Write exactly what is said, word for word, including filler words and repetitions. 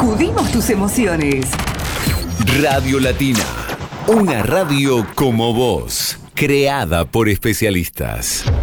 Sacudimos tus emociones. Radio Latina, una radio como vos, creada por especialistas.